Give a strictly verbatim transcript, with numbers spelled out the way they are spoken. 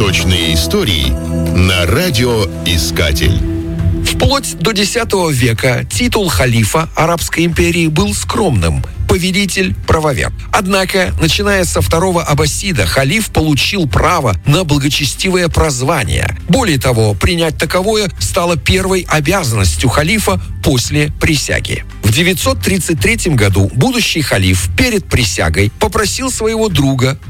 Восточные истории на радиоискатель. Вплоть до десятого века титул халифа Арабской империи был скромным – повелитель правовед. Однако, начиная со второго аббасида, халиф получил право на благочестивое прозвание. Более того, принять таковое стало первой обязанностью халифа после присяги. В девятьсот тридцать третьем году будущий халиф перед присягой попросил своего друга